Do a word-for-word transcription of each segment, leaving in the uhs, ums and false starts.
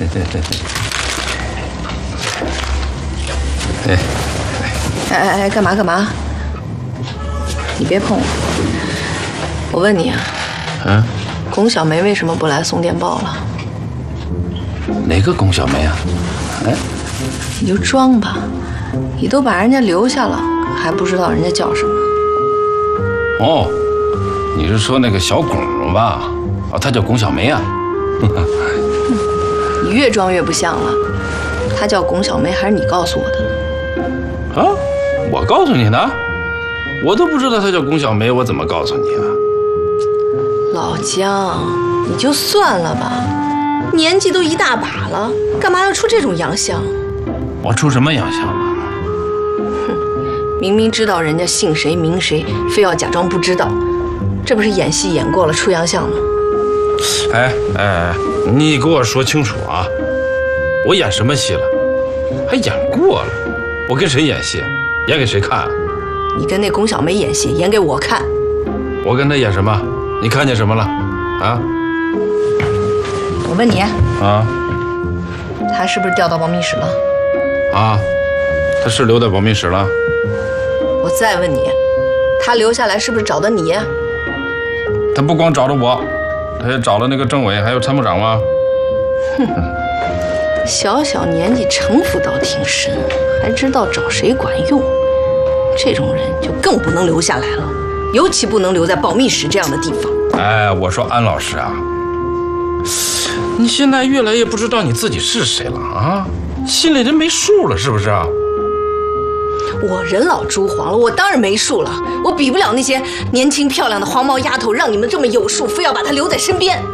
哎哎哎哎，干嘛干嘛？你别碰我！我问你啊， 嗯， 龚小梅为什么不来送电报了？ 哪个龚小梅啊？哎， 你就装吧，你都把人家留下了，还不知道人家叫什么？ 哦，你是说那个小龚吧？哦，她叫龚小梅啊。 你越装越不像了，她叫龚小梅还是你告诉我的呢？ 啊，我告诉你的，我都不知道她叫龚小梅，我怎么告诉你啊？ 老姜，你就算了吧，年纪都一大把了，干嘛要出这种洋相？ 我出什么洋相了？ 哼，明明知道人家姓谁名谁，非要假装不知道，这不是演戏演过了出洋相吗？ 哎哎哎，你给我说清楚啊！我演什么戏了？还演过了？我跟谁演戏？演给谁看？ 你跟那龚小梅演戏，演给我看。 我跟她演什么？你看见什么了？啊？ 我问你啊？ 她是不是调到保密室了？ 啊？她是留在保密室了？ 我再问你，她留下来是不是找的你？ 她不光找着我，她也找了那个政委还有参谋长吗？ 哼，小小年纪城府倒挺深，还知道找谁管用。这种人就更不能留下来了，尤其不能留在保密室这样的地方。 哎，我说安老师啊，你现在越来越不知道你自己是谁了啊，心里人没数了是不是啊？ 我人老珠黄了，我当然没数了，我比不了那些年轻漂亮的黄毛丫头，让你们这么有数，非要把她留在身边。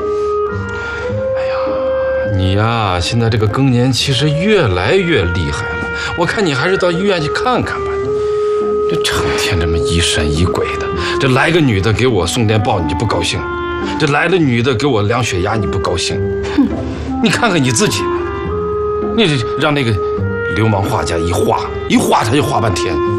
你呀，现在这个更年期是越来越厉害了，我看你还是到医院去看看吧。这成天这么疑神疑鬼的，这来个女的给我送电报你就不高兴，这来了女的给我量血压你不高兴，哼，你看看你自己吧，你这让那个流氓画家一画一画他就画半天。